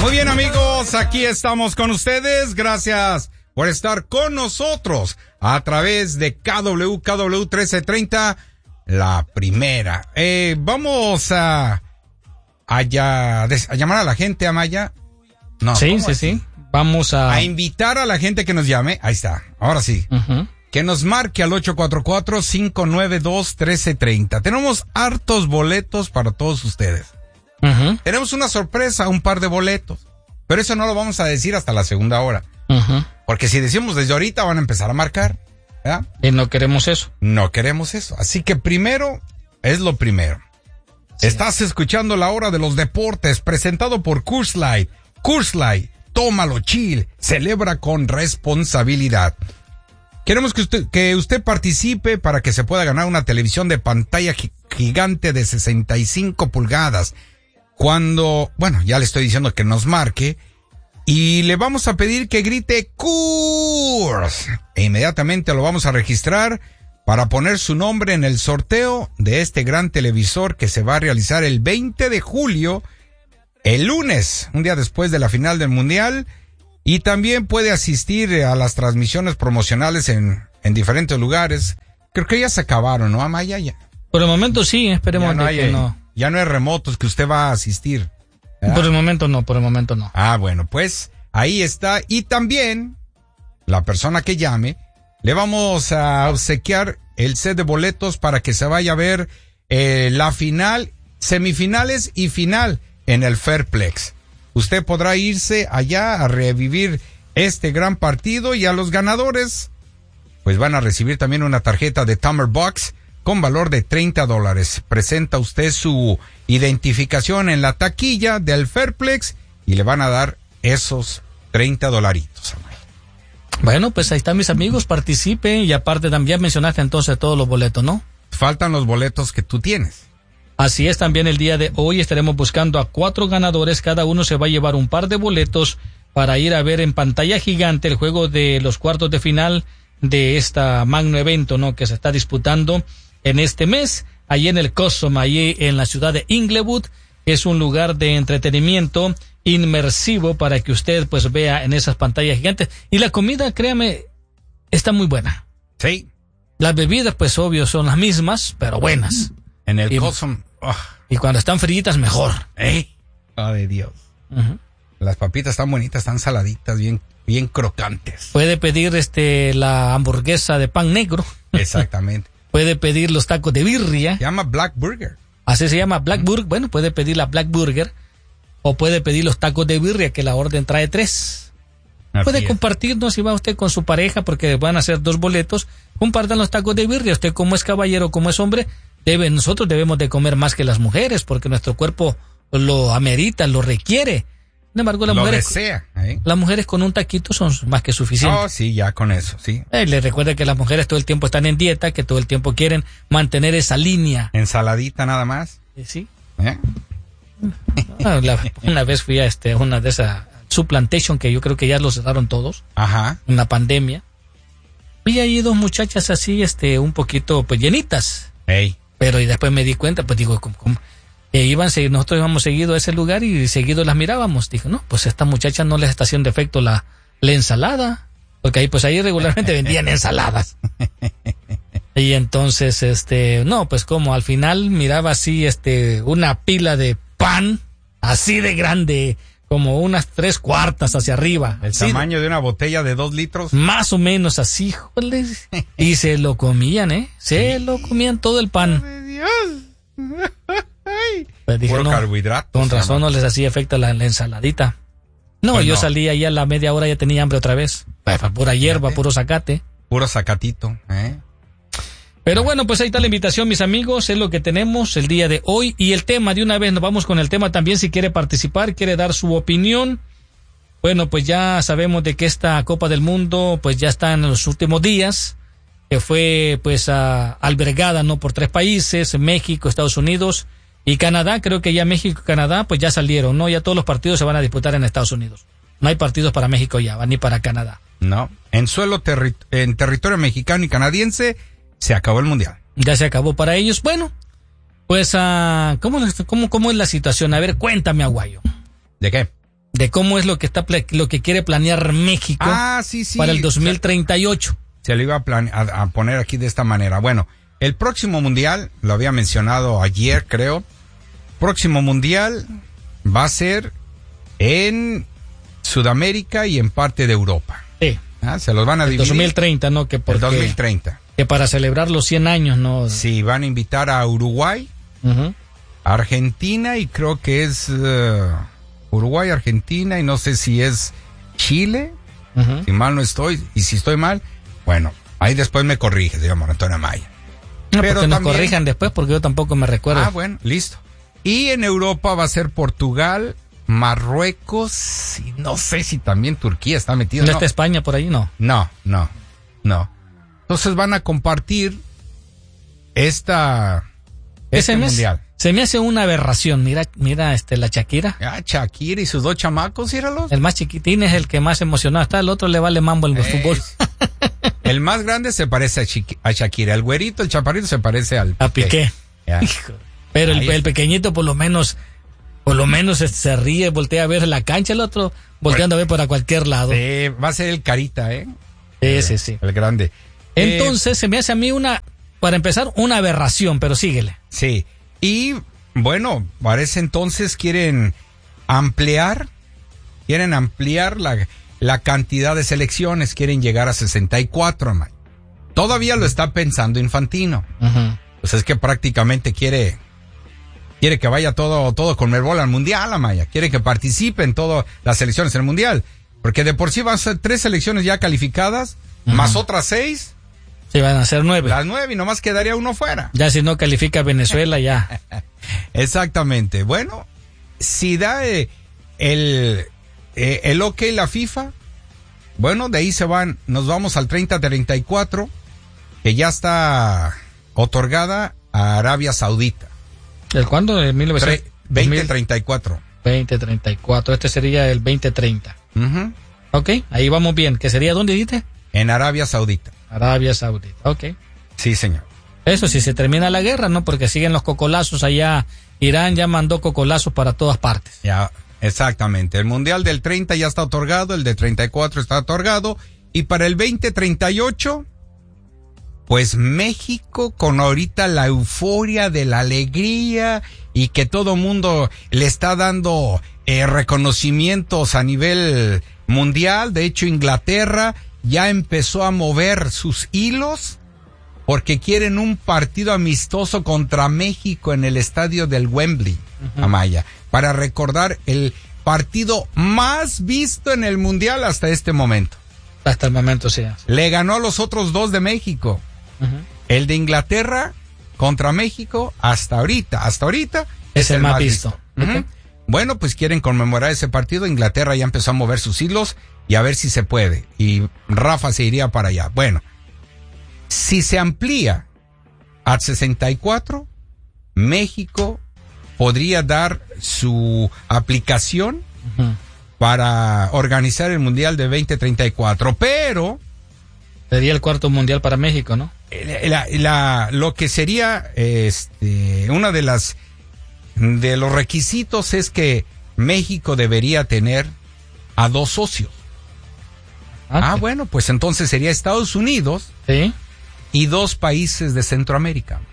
Muy bien, amigos, aquí estamos con ustedes. Gracias por estar con nosotros a través de KW 1330, la primera. Vamos a llamar a la gente, Amaya. No, sí. Vamos a invitar a la gente que nos llame. Ahí está, ahora sí. Uh-huh. Que nos marque al 844-592-1330. Tenemos hartos boletos para todos ustedes. Uh-huh. Tenemos una sorpresa, un par de boletos. Pero eso no lo vamos a decir hasta la segunda hora. Uh-huh. Porque si decimos desde ahorita van a empezar a marcar, ¿verdad? Y no queremos eso. No queremos eso. Así que primero es lo primero. Sí. Estás escuchando La Hora de los Deportes, presentado por Coors Light. Coors Light, tómalo chill, celebra con responsabilidad. Queremos que usted participe para que se pueda ganar una televisión de pantalla gigante de 65 pulgadas. Ya le estoy diciendo que nos marque y le vamos a pedir que grite Coors. E inmediatamente lo vamos a registrar para poner su nombre en el sorteo de este gran televisor que se va a realizar el 20 de julio, el lunes, un día después de la final del Mundial. Y también puede asistir a las transmisiones promocionales en diferentes lugares. Creo que ya se acabaron, ¿no, Amaya? Ya. Por el momento sí, esperemos que no. Ya no hay remotos que usted va a asistir, ¿verdad? Por el momento no. Ah, bueno, pues ahí está. Y también, la persona que llame, le vamos a obsequiar el set de boletos para que se vaya a ver la final, semifinales y final en el Fairplex. Usted podrá irse allá a revivir este gran partido y a los ganadores pues van a recibir también una tarjeta de Tamer Box con valor de $30. Presenta usted su identificación en la taquilla del Fairplex y le van a dar esos $30. Bueno, pues ahí están mis amigos, participen y aparte también mencionaste entonces todos los boletos, ¿no? Faltan los boletos que tú tienes. Así es, también el día de hoy estaremos buscando a 4 ganadores, cada uno se va a llevar un par de boletos para ir a ver en pantalla gigante el juego de los cuartos de final de esta magno evento, ¿no? Que se está disputando en este mes, allí en el Cosmo, allí en la ciudad de Inglewood. Es un lugar de entretenimiento inmersivo para que usted pues vea en esas pantallas gigantes. Y la comida, créame, está muy buena. Sí. Las bebidas, pues obvio, son las mismas, pero buenas. En el Cosmo. Y cuando están fritas, mejor. Oh, de Dios. Uh-huh. Las papitas están bonitas, están saladitas, bien crocantes. Puede pedir la hamburguesa de pan negro. Exactamente. Puede pedir los tacos de birria. Se llama Black Burger. Así se llama, Black Burger. Bueno, puede pedir la Black Burger o puede pedir los tacos de birria, que la orden trae 3. Puede compartirnos si va usted con su pareja, porque van a ser 2 boletos. Compartan los tacos de birria. Usted, como es caballero, como es hombre, nosotros debemos de comer más que las mujeres, porque nuestro cuerpo lo amerita, lo requiere. Sin embargo, las mujeres con un taquito son más que suficientes. Oh, sí, ya con eso, sí. Les recuerda que las mujeres todo el tiempo están en dieta, que todo el tiempo quieren mantener esa línea. Ensaladita nada más. Sí. Una vez fui a una de esas Supplantation, que yo creo que ya lo cerraron todos. Ajá. En la pandemia. Vi ahí 2 muchachas así, un poquito, pues, llenitas. Ey. Pero y después me di cuenta, pues digo, ¿cómo? Nosotros íbamos seguido a ese lugar y seguido las mirábamos. Dije, no, pues a esta muchacha no les está haciendo efecto la ensalada. Porque ahí regularmente vendían ensaladas. Y entonces, no, pues como al final miraba así, una pila de pan, así de grande, como unas 3/4 hacia arriba. El tamaño de una botella de 2 litros. Más o menos así, joder. Y se lo comían, Se lo comían todo el pan. ¡Oh, Dios! Pues dije, puro carbohidrato. Con razón no les hacía efecto la ensaladita. No, pues yo salí ahí a la media hora, ya tenía hambre otra vez. Pura hierba, puro zacate. Puro zacatito, Pero bueno, pues ahí está la invitación, mis amigos, es lo que tenemos el día de hoy. Y el tema, de una vez nos vamos con el tema también, si quiere participar, quiere dar su opinión. Bueno, pues ya sabemos de que esta Copa del Mundo pues ya está en los últimos días, que fue pues albergada, ¿no?, por 3 países, México, Estados Unidos y Canadá. Creo que ya México y Canadá pues ya salieron, ¿no? Ya todos los partidos se van a disputar en Estados Unidos. No hay partidos para México ya, ni para Canadá. No, en territorio mexicano y canadiense se acabó el mundial. Ya se acabó para ellos. Bueno, pues ¿cómo es la situación? A ver, cuéntame, Aguayo. ¿De qué? de cómo es lo que quiere planear México sí. para el 2038. Se lo iba a poner aquí de esta manera. Bueno, el próximo mundial, lo había mencionado ayer, creo. Próximo mundial va a ser en Sudamérica y en parte de Europa. Sí. Se los van a dividir. 2030, ¿no? Que el 2030. Que para celebrar los 100 años, ¿no? Sí, van a invitar a Uruguay, Argentina y creo que es Uruguay, Argentina y no sé si es Chile, si mal no estoy, y si estoy mal, bueno, ahí después me corriges, digamos, Antonio Amaya. No, pero nos corrijan después porque yo tampoco me recuerdo. Bueno, listo. Y en Europa va a ser Portugal, Marruecos y no sé si también Turquía está metido. ¿No está España por ahí? No. No. Entonces van a compartir este mundial. Se me hace una aberración. Mira, la Shakira. Shakira y sus 2 chamacos, míralos. El más chiquitín es el que más emocionado está, el otro le vale mambo el fútbol. El más grande se parece a Shakira, el güerito, el chaparrito se parece al Piqué. Pero el pequeñito por lo menos se ríe, voltea a ver la cancha, el otro volteando a ver para cualquier lado. Sí, va a ser el carita, Sí. El grande. Entonces se me hace a mí para empezar, una aberración, pero síguele. Sí, y bueno, parece entonces quieren ampliar la cantidad de selecciones, quieren llegar a 64, man. Todavía lo está pensando Infantino. Pues es que prácticamente quiere que vaya todo con Conmebol al Mundial, Amaya. Quiere que participen todas las selecciones en el Mundial. Porque de por sí van a ser 3 selecciones ya calificadas, más otras 6. Sí, van a ser 9. Las 9 y nomás quedaría uno fuera. Ya si no califica Venezuela, ya. Exactamente. Bueno, si da el ok la FIFA, bueno, de ahí nos vamos al 30-34, que ya está otorgada a Arabia Saudita. ¿El cuándo? ¿El 2034. 2034, este sería el 2030. Ok, ahí vamos bien. ¿Qué sería dónde dijiste? En Arabia Saudita. Arabia Saudita, ok. Sí, señor. Eso si se termina la guerra, ¿no? Porque siguen los cocolazos allá. Irán ya mandó cocolazos para todas partes. Ya, exactamente. El Mundial del 30 ya está otorgado, el de 34 está otorgado. Y para el 2038, pues México con ahorita la euforia de la alegría y que todo mundo le está dando reconocimientos a nivel mundial. De hecho, Inglaterra ya empezó a mover sus hilos porque quieren un partido amistoso contra México en el estadio del Wembley, Amaya, para recordar el partido más visto en el mundial hasta este momento. Hasta el momento, sí. Le ganó a los otros 2 de México. El de Inglaterra contra México hasta ahorita es el más visto. Okay. Bueno, pues quieren conmemorar ese partido. Inglaterra ya empezó a mover sus hilos y a ver si se puede. Y Rafa se iría para allá. Bueno, si se amplía a 64, México podría dar su aplicación para organizar el Mundial de 2034. Pero sería el 4º Mundial para México, ¿no? Lo que sería una de los requisitos es que México debería tener a 2 socios. Bueno, pues entonces sería Estados Unidos, ¿sí?, y 2 países de Centroamérica.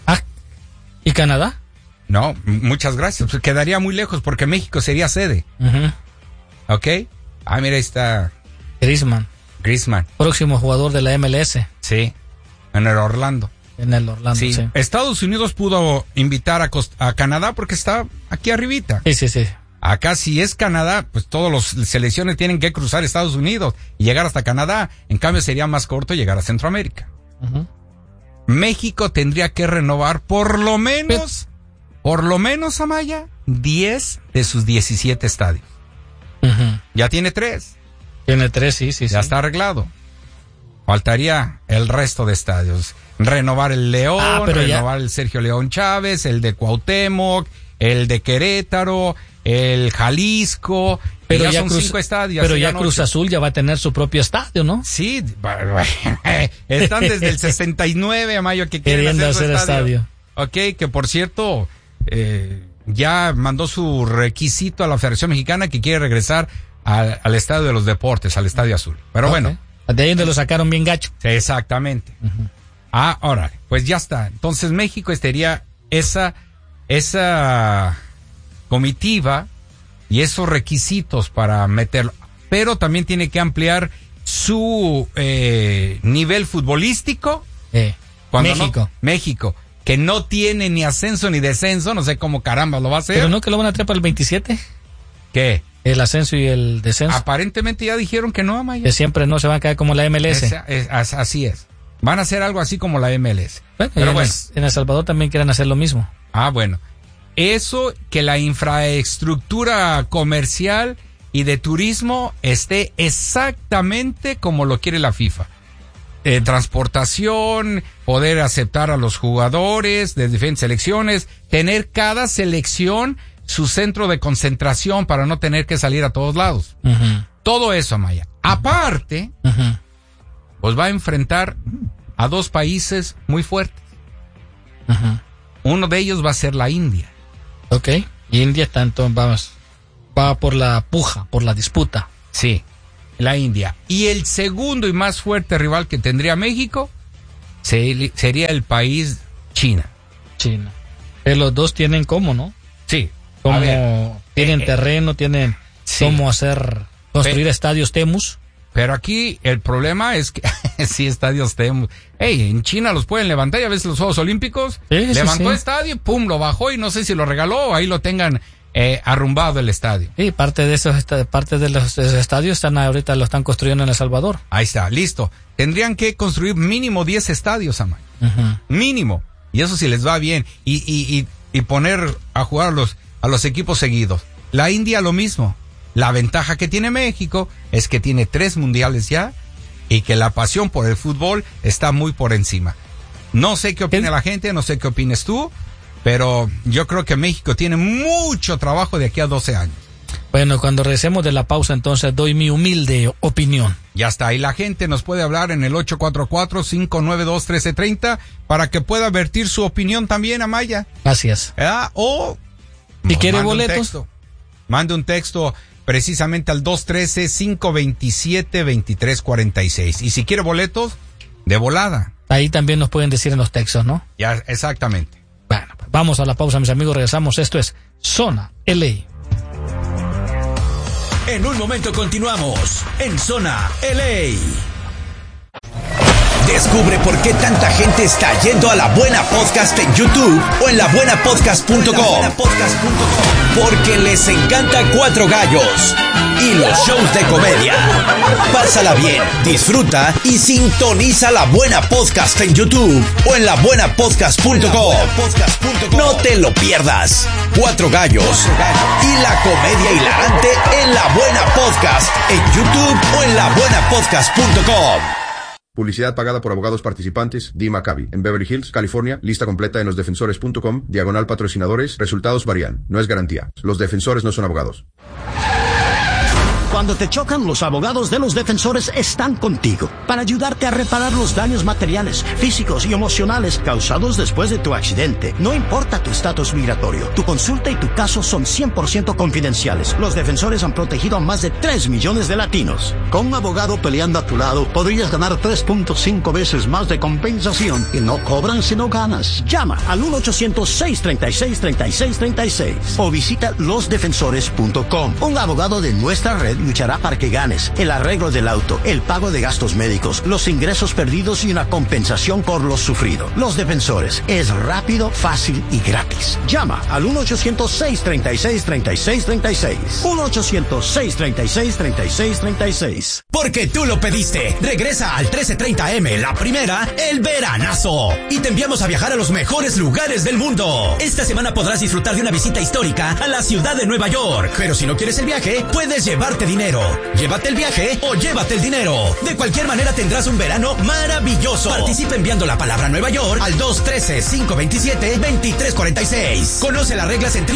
¿Y Canadá? No, muchas gracias. Pues quedaría muy lejos porque México sería sede. ¿Ok? Mira, ahí está Griezmann. Próximo jugador de la MLS. Sí, en el Orlando. Sí. Estados Unidos pudo invitar a Canadá porque está aquí arribita. Sí. Acá si es Canadá, pues todas las selecciones tienen que cruzar Estados Unidos y llegar hasta Canadá. En cambio sería más corto llegar a Centroamérica. México tendría que renovar por lo menos, Amaya, 10 de sus 17 estadios. Ya tiene 3. Tiene 3, sí. Ya está arreglado. Faltaría el resto de estadios. Renovar el León, renovar el Sergio León Chávez, el de Cuauhtémoc, el de Querétaro, el Jalisco. Pero ya son 5 estadios. Pero ya Cruz Azul ya va a tener su propio estadio, ¿no? Sí, están desde el 69, Amayo, que quieren queriendo hacer estadio. Ok, que por cierto, ya mandó su requisito a la Federación Mexicana que quiere regresar al Estadio de los Deportes, al Estadio Azul. Pero bueno. De ahí donde lo sacaron bien gacho. Exactamente. Ahora, pues ya está. Entonces México estaría esa comitiva y esos requisitos para meterlo. Pero también tiene que ampliar su nivel futbolístico. México, que no tiene ni ascenso ni descenso, no sé cómo caramba lo va a hacer. ¿Pero no que lo van a traer para el 27? ¿Qué? El ascenso y el descenso. Aparentemente ya dijeron que no, Amaya. Que siempre no se van a caer como la MLS. Así es. Van a hacer algo así como la MLS. Bueno, pero bueno. En El Salvador también quieren hacer lo mismo. Bueno. Eso, que la infraestructura comercial y de turismo esté exactamente como lo quiere la FIFA. Transportación, poder aceptar a los jugadores de diferentes selecciones, tener cada selección su centro de concentración para no tener que salir a todos lados. Todo eso, Amaya. Aparte, pues va a enfrentar a dos países muy fuertes. Uno de ellos va a ser la India. Ok. India está entonces, va por la puja, por la disputa. Sí, la India. Y el segundo y más fuerte rival que tendría México sería el país China. Los dos tienen cómo, ¿no? Sí. Como tienen terreno, tienen cómo construir estadios Temus. Pero aquí el problema es que sí, estadios Temus. En China los pueden levantar, y a veces los Juegos Olímpicos levantó estadio, pum, lo bajó y no sé si lo regaló o ahí lo tengan arrumbado el estadio. Sí, parte de los estadios ahorita lo están construyendo en El Salvador. Ahí está, listo. Tendrían que construir mínimo 10 estadios, Amay. Mínimo. Y eso sí les va bien. Y poner a jugar a los equipos seguidos. La India lo mismo. La ventaja que tiene México es que tiene 3 mundiales ya y que la pasión por el fútbol está muy por encima. No sé qué opina la gente, no sé qué opines tú, pero yo creo que México tiene mucho trabajo de aquí a 12 años. Bueno, cuando regresemos de la pausa, entonces doy mi humilde opinión. Ya está, y la gente nos puede hablar en el 844-592-1330 para que pueda vertir su opinión también, Amaya. Gracias. O si quiere boletos, mande un texto precisamente al 213-527-2346. Y si quiere boletos, de volada. Ahí también nos pueden decir en los textos, ¿no? Ya, exactamente. Bueno, pues vamos a la pausa, mis amigos, regresamos. Esto es Zona LA. En un momento continuamos en Zona LA. Descubre por qué tanta gente está yendo a La Buena Podcast en YouTube o en labuenapodcast.com. Porque les encanta Cuatro Gallos y los shows de comedia. Pásala bien, disfruta y sintoniza La Buena Podcast en YouTube o en labuenapodcast.com. No te lo pierdas. Cuatro Gallos y la comedia hilarante en La Buena Podcast en YouTube o en labuenapodcast.com. Publicidad pagada por abogados participantes. Dee Maccabi. En Beverly Hills, California. Lista completa en losdefensores.com. /patrocinadores. Resultados varían. No es garantía. Los defensores no son abogados. Cuando te chocan, los abogados de Los Defensores están contigo para ayudarte a reparar los daños materiales, físicos y emocionales causados después de tu accidente. No importa tu estatus migratorio, tu consulta y tu caso son 100% confidenciales. Los Defensores han protegido a más de 3 millones de latinos. Con un abogado peleando a tu lado, podrías ganar 3.5 veces más de compensación y no cobran si no ganas. Llama al 1-800-636-3636 o visita losdefensores.com. Un abogado de nuestra red luchará para que ganes el arreglo del auto, el pago de gastos médicos, los ingresos perdidos y una compensación por lo sufrido. Los Defensores es rápido, fácil y gratis. Llama al 1-800-636-3636. 1-800-636-3636. Porque tú lo pediste. Regresa al 1330M, la primera, el veranazo. Y te enviamos a viajar a los mejores lugares del mundo. Esta semana podrás disfrutar de una visita histórica a la ciudad de Nueva York. Pero si no quieres el viaje, puedes llevarte dinero. Llévate el viaje o llévate el dinero. De cualquier manera tendrás un verano maravilloso. Participa enviando la palabra Nueva York al 213-527-2346. Conoce las reglas en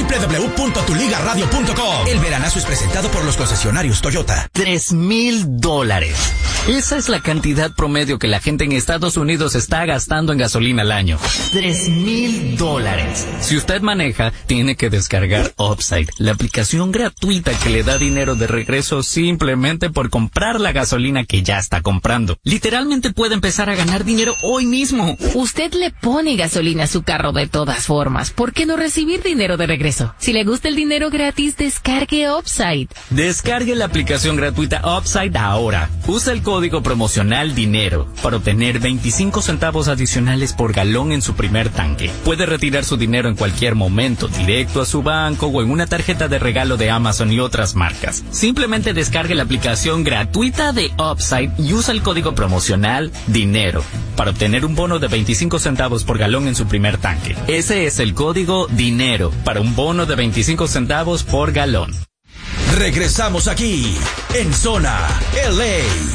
www.tuligaradio.com. El veranazo es presentado por los concesionarios Toyota. $3,000. Esa es la cantidad promedio que la gente en Estados Unidos está gastando en gasolina al año. $3,000. Si usted maneja, tiene que descargar Upside, la aplicación gratuita que le da dinero de regreso simplemente por comprar la gasolina que ya está comprando. Literalmente puede empezar a ganar dinero hoy mismo. Usted le pone gasolina a su carro de todas formas. ¿Por qué no recibir dinero de regreso? Si le gusta el dinero gratis, descargue Upside. Descargue la aplicación gratuita Upside ahora. Usa el código promocional DINERO para obtener 25 centavos adicionales por galón en su primer tanque. Puede retirar su dinero en cualquier momento, directo a su banco o en una tarjeta de regalo de Amazon y otras marcas. Simplemente descargue la aplicación gratuita de Upside y usa el código promocional DINERO para obtener un bono de 25 centavos por galón en su primer tanque. Ese es el código DINERO para un bono de 25 centavos por galón. Regresamos aquí en Zona LA.